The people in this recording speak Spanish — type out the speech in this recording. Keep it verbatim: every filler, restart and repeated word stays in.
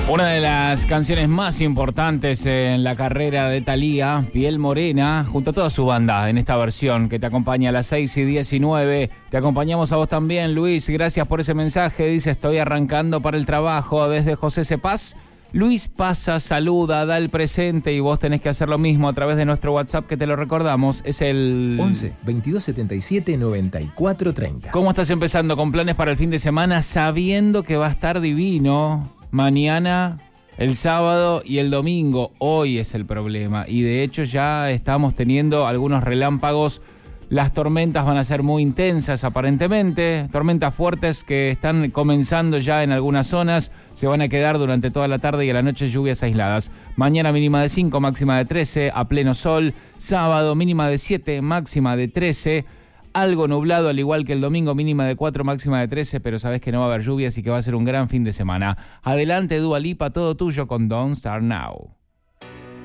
Una de las canciones más importantes en la carrera de Thalía, Piel Morena, junto a toda su banda en esta versión que te acompaña a las seis y diecinueve. Te acompañamos a vos también, Luis. Gracias por ese mensaje. Dice, estoy arrancando para el trabajo desde José Cepaz. Luis pasa, saluda, da el presente y vos tenés que hacer lo mismo a través de nuestro WhatsApp, que te lo recordamos, es el... once, veintidós setenta y siete, noventa y cuatro treinta. ¿Cómo estás empezando con planes para el fin de semana sabiendo que va a estar divino? Mañana, el sábado y el domingo. Hoy es el problema y de hecho ya estamos teniendo algunos relámpagos. Las tormentas van a ser muy intensas aparentemente, tormentas fuertes que están comenzando ya en algunas zonas, se van a quedar durante toda la tarde y a la noche lluvias aisladas. Mañana mínima de cinco, máxima de trece, a pleno sol. Sábado mínima de siete, máxima de trece. Algo nublado, al igual que el domingo, mínima de cuatro, máxima de trece, pero sabes que no va a haber lluvias y que va a ser un gran fin de semana. Adelante, Dua Lipa, todo tuyo con Don't Start Now.